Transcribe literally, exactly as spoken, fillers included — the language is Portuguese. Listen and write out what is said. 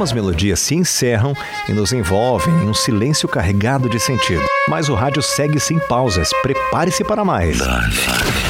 Algumas melodias se encerram e nos envolvem em um silêncio carregado de sentido. Mas o rádio segue sem pausas. Prepare-se para mais.